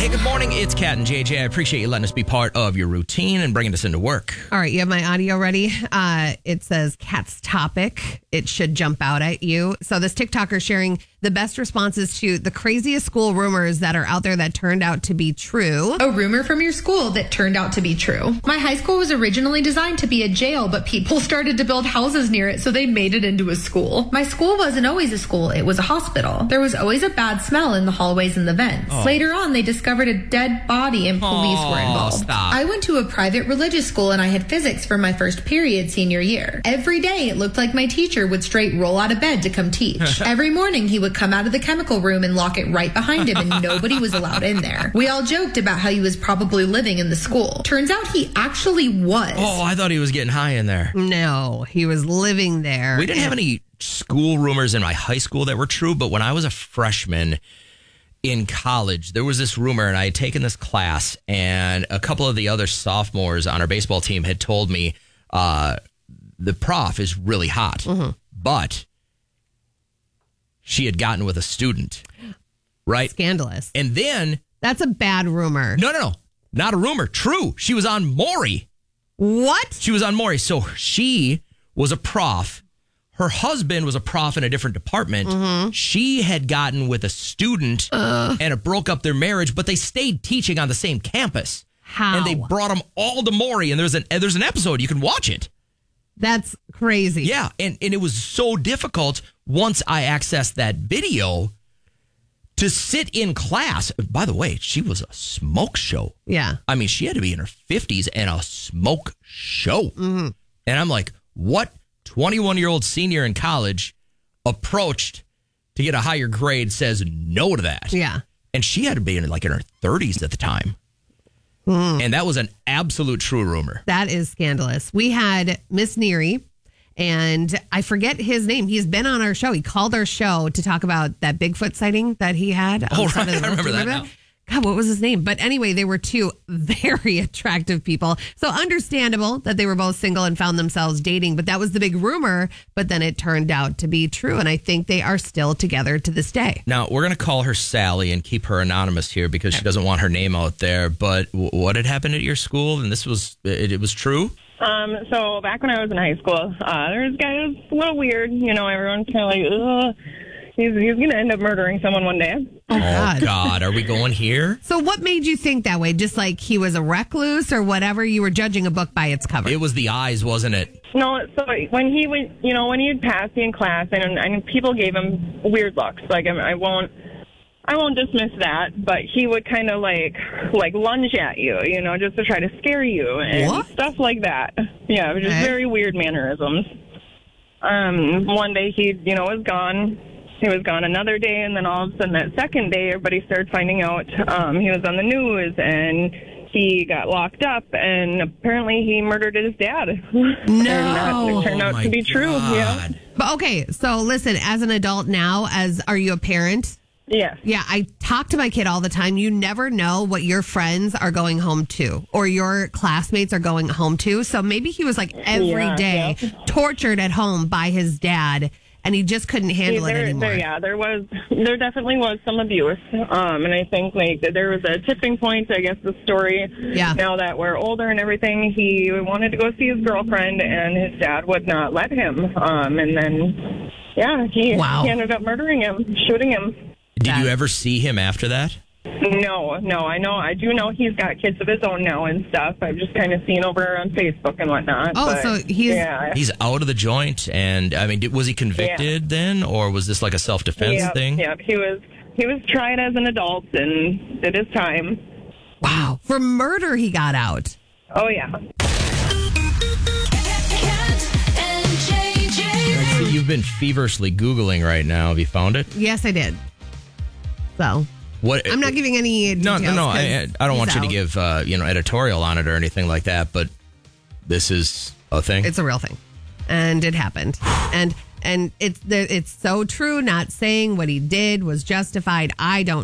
Hey, good morning. It's Kat and JJ. I appreciate you letting us be part of your routine and bringing us into work. All right, you have my audio ready. It says Kat's topic. It should jump out at you. So this TikToker sharing the best responses to the craziest school rumors that are out there that turned out to be true. A rumor from your school that turned out to be true. My high school was originally designed to be a jail, but people started to build houses near it, so they made it into a school. My school wasn't always a school, it was a hospital. There was always a bad smell in the hallways and the vents. Later on, they discovered a dead body and police were involved. Stop. I went to a private religious school and I had physics for my first period senior year. Every day, it looked like my teacher would straight roll out of bed to come teach. Every morning, he would come out of the chemical room and lock it right behind him, and nobody was allowed in there. We all joked about how he was probably living in the school. Turns out he actually was. Oh, I thought he was getting high in there. No, he was living there. We didn't have any school rumors in my high school that were true, but when I was a freshman in college, there was this rumor, and I had taken this class, and a couple of the other sophomores on our baseball team had told me the prof is really hot, but she had gotten with a student, right? Scandalous. And then... That's a bad rumor. No. Not a rumor. True. She was on Maury. What? She was on Maury. So she was a prof. Her husband was a prof in a different department. She had gotten with a student and it broke up their marriage, but they stayed teaching on the same campus. How? And they brought them all to Maury, and there's an episode. You can watch it. That's crazy. Yeah, and it was so difficult once I accessed that video to sit in class. By the way, she was a smoke show. Yeah. I mean, she had to be in her 50s and a smoke show. And I'm like, what 21-year-old senior in college approached to get a higher grade says no to that? Yeah. And she had to be in her 30s at the time. And that was an absolute true rumor. That is scandalous. We had Miss Neary, and I forget his name. He's been on our show. He called our show to talk about that Bigfoot sighting that he had. Oh, right. I remember that now. God, what was his name? But anyway, they were two very attractive people. So understandable that they were both single and found themselves dating. But that was the big rumor. But then it turned out to be true. And I think they are still together to this day. Now, we're going to call her Sally and keep her anonymous here because she doesn't want her name out there. But what had happened at your school? And this was, it was true? So back when I was in high school, there was a guy who was a little weird. You know, everyone's kind of like, ugh. He's going to end up murdering someone one day. Oh, God. Are we going here? So what made you think that way? Just like he was a recluse or whatever? You were judging a book by its cover. It was the eyes, wasn't it? No, so when he would, when he'd pass me in class and people gave him weird looks, like I won't dismiss that, but he would kind of like lunge at you, just to try to scare you and stuff like that. Yeah, it was just very weird mannerisms. One day he, was gone. He was gone another day, and then all of a sudden that second day, everybody started finding out he was on the news, and he got locked up, and apparently he murdered his dad. No. And that turned out to be true. Yeah. But okay, so listen, as an adult now, are you a parent? Yes. Yeah, I talk to my kid all the time. You never know what your friends are going home to or your classmates are going home to. So maybe he was like every day tortured at home by his dad, and he just couldn't handle it anymore. There definitely was some abuse. And I think there was a tipping point, I guess, the story. Yeah. Now that we're older and everything, he wanted to go see his girlfriend, and his dad would not let him. And then, he ended up murdering him, shooting him. Did you ever see him after that? No. I do know he's got kids of his own now and stuff. I've just kind of seen over on Facebook and whatnot. Oh, so he's out of the joint. And I mean, was he convicted then, or was this like a self-defense thing? Yeah, he was tried as an adult and did his time. Wow, for murder he got out. Oh yeah. I see you've been feverishly Googling right now. Have you found it? Yes, I did. So. What? I'm not giving any details. No. I don't want you to give editorial on it or anything like that. But this is a thing. It's a real thing, and it happened. and it's so true. Not saying what he did was justified. I don't